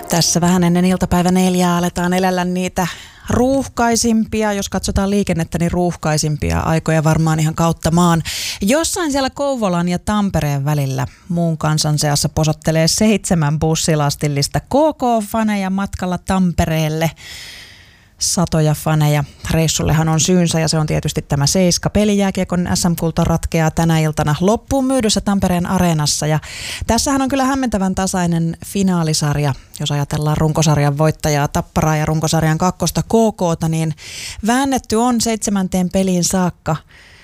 Tässä vähän ennen iltapäivä 4 aletaan elellä niitä ruuhkaisimpia, jos katsotaan liikennettä, niin ruuhkaisimpia aikoja varmaan ihan kautta maan. Jossain siellä Kouvolan ja Tampereen välillä muun kansan seassa posottelee 7 bussilastillista KK-faneja matkalla Tampereelle. Satoja faneja. Reissullehan on syynsä ja se on tietysti tämä Seiska. Pelijääkiekon SM-kulta ratkeaa tänä iltana loppuun myydyssä Tampereen Areenassa. Ja tässähän on kyllä hämmentävän tasainen finaalisarja. Jos ajatellaan runkosarjan voittajaa Tapparaa ja runkosarjan kakkosta KK:ta, niin väännetty on 7. peliin saakka.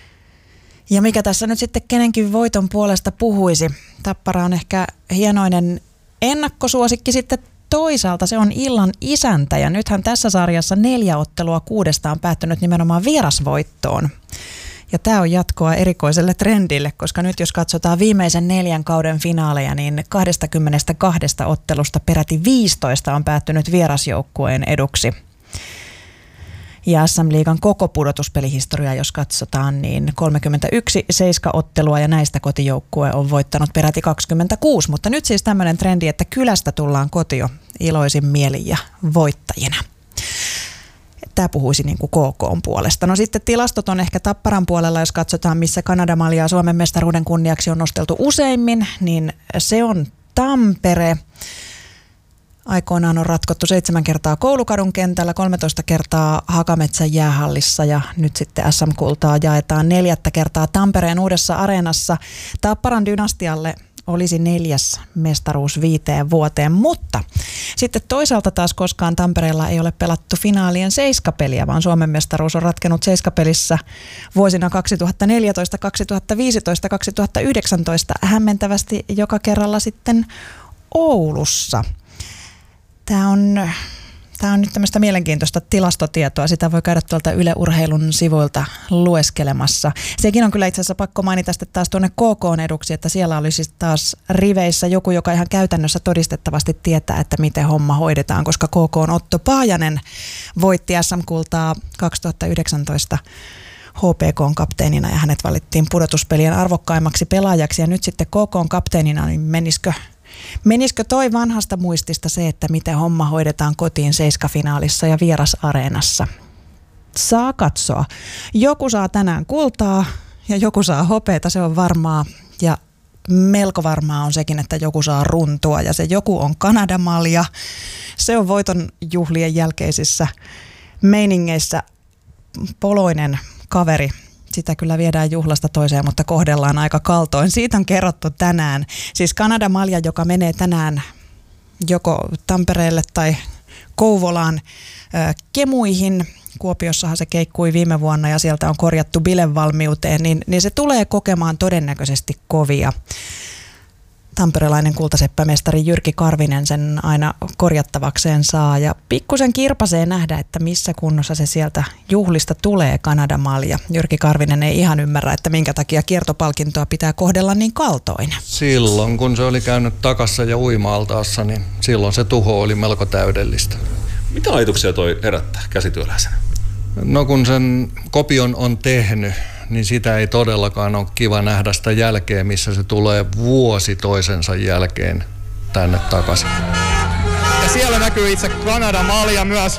Ja mikä tässä nyt sitten kenenkin voiton puolesta puhuisi? Tappara on ehkä hienoinen ennakkosuosikki sitten. Toisaalta se on illan isäntä ja nythän tässä sarjassa 4 ottelua 6 on päättynyt nimenomaan vierasvoittoon. Ja tämä on jatkoa erikoiselle trendille, koska nyt jos katsotaan viimeisen 4 kauden finaaleja, niin 22 ottelusta peräti 15 on päättynyt vierasjoukkueen eduksi. Ja SM-liigan koko pudotuspelihistoria, jos katsotaan, niin 31 seiskaottelua ja näistä kotijoukkue on voittanut peräti 26. Mutta nyt siis tämmöinen trendi, että kylästä tullaan kotio iloisin mielin ja voittajina. Tämä puhuisi niin kuin KK:n puolesta. No sitten tilastot on ehkä Tapparan puolella, jos katsotaan, missä Kanada-maljaa Suomen mestaruuden kunniaksi on nosteltu useimmin, niin se on Tampere. Aikoinaan on ratkottu 7 kertaa Koulukadun kentällä, 13 kertaa Hakametsän jäähallissa ja nyt sitten SM-kultaa jaetaan 4 kertaa Tampereen uudessa areenassa. Tapparan dynastialle olisi 4. mestaruus 5 vuoteen, mutta sitten toisaalta taas koskaan Tampereella ei ole pelattu finaalien seiskapeliä, vaan Suomen mestaruus on ratkenut seiskapelissä vuosina 2014, 2015, 2019 hämmentävästi joka kerralla sitten Oulussa. Tämä on nyt tämmöistä mielenkiintoista tilastotietoa. Sitä voi käydä tuolta Yle Urheilun sivuilta lueskelemassa. Sekin on kyllä itse asiassa pakko mainita sitten taas tuonne KK:n eduksi, että siellä olisi taas riveissä joku, joka ihan käytännössä todistettavasti tietää, että miten homma hoidetaan, koska KK:n Otto Paajanen voitti SM-kultaa 2019 HPK:n kapteenina ja hänet valittiin pudotuspelien arvokkaimmaksi pelaajaksi ja nyt sitten KK:n kapteenina, niin menisikö toi vanhasta muistista se, että miten homma hoidetaan kotiin seiskafinaalissa ja vierasareenassa? Saa katsoa. Joku saa tänään kultaa ja joku saa hopeata, se on varmaa. Ja melko varmaa on sekin, että joku saa runtua ja se joku on Kanada-malja. Se on voiton juhlien jälkeisissä meiningeissä poloinen kaveri. Sitä kyllä viedään juhlasta toiseen, mutta kohdellaan aika kaltoin. Siitä on kerrottu tänään. Siis Kanada-malja, joka menee tänään joko Tampereelle tai Kouvolaan kemuihin. Kuopiossahan se keikkui viime vuonna ja sieltä on korjattu bilevalmiuteen, niin se tulee kokemaan todennäköisesti kovia. Tamperelainen kultaseppämestari Jyrki Karvinen sen aina korjattavakseen saa ja pikkusen kirpasee nähdä, että missä kunnossa se sieltä juhlista tulee Kanada-malja. Jyrki Karvinen ei ihan ymmärrä, että minkä takia kiertopalkintoa pitää kohdella niin kaltoin. Silloin kun se oli käynyt takassa ja uima-altaassa, niin silloin se tuho oli melko täydellistä. Mitä ajatuksia toi herättää käsityöläisenä? No kun sen kopion on tehnyt, niin sitä ei todellakaan ole kiva nähdä sitä jälkeen, missä se tulee vuosi toisensa jälkeen tänne takaisin. Ja siellä näkyy itse Kanada-malja myös.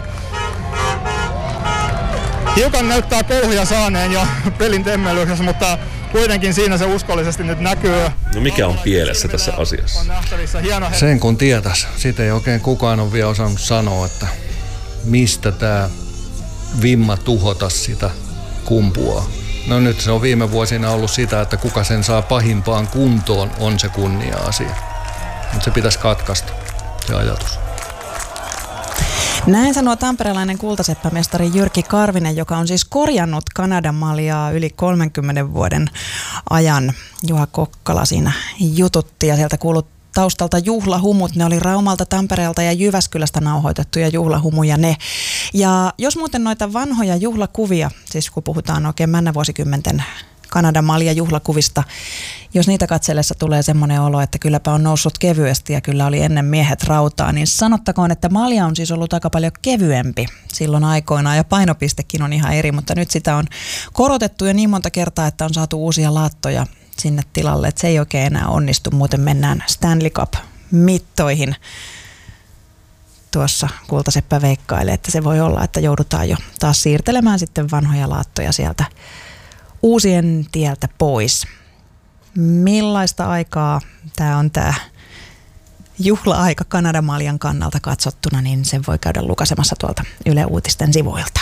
Hiukan näyttää kouhuja saaneen jo pelin temmelyksessä, mutta kuitenkin siinä se uskollisesti nyt näkyy. No mikä on pielessä tässä asiassa? Sen kun tietäisi. Siitä ei oikein kukaan ole vielä osannut sanoa, että mistä tämä vimma tuhota sitä kumpuaa. No nyt se on viime vuosina ollut sitä, että kuka sen saa pahimpaan kuntoon on se kunnia-asia. Mutta se pitäisi katkaista, se ajatus. Näin sanoo tamperelainen kultaseppämestari Jyrki Karvinen, joka on siis korjannut Kanada-maljaa yli 30 vuoden ajan. Juha Kokkala siinä jututti ja sieltä kuului taustalta juhlahumut. Ne oli Raumalta, Tampereelta ja Jyväskylästä nauhoitettuja juhlahumuja ne. Ja jos muuten noita vanhoja juhlakuvia, siis kun puhutaan oikein männävuosikymmenten Kanada-malja juhlakuvista, jos niitä katsellessa tulee semmoinen olo, että kylläpä on noussut kevyesti ja kyllä oli ennen miehet rautaa, niin sanottakoon, että malja on siis ollut aika paljon kevyempi silloin aikoinaan ja painopistekin on ihan eri, mutta nyt sitä on korotettu jo niin monta kertaa, että on saatu uusia laattoja sinne tilalle, että se ei oikein enää onnistu, muuten mennään Stanley Cup-mittoihin. tuossa Kultaseppä veikkailee, että se voi olla, että joudutaan jo taas siirtelemään sitten vanhoja laattoja sieltä uusien tieltä pois. Millaista aikaa tämä on tämä juhla-aika Kanadamaljan kannalta katsottuna, niin sen voi käydä lukasemassa tuolta Yle Uutisten sivuilta.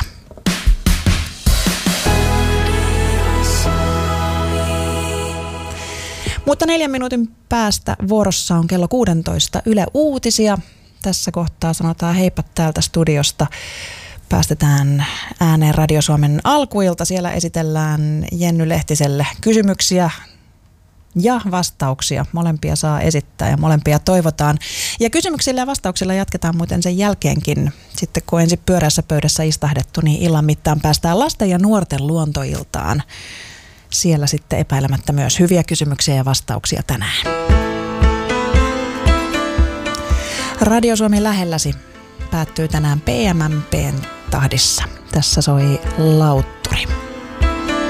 Mutta 4 minuutin päästä vuorossa on kello 16 Yle Uutisia. Tässä kohtaa sanotaan heippa täältä studiosta. Päästetään ääneen Radio Suomen alkuilta. Siellä esitellään Jenny Lehtiselle kysymyksiä ja vastauksia. Molempia saa esittää ja molempia toivotaan. Ja kysymyksillä ja vastauksilla jatketaan muuten sen jälkeenkin. Sitten kun ensin pyörässä pöydässä istahdettu, niin illan mittaan päästään lasten ja nuorten luontoiltaan. Siellä sitten epäilemättä myös hyviä kysymyksiä ja vastauksia tänään. Radio Suomi lähelläsi päättyy tänään PMMP:n tahdissa. Tässä soi Lautta.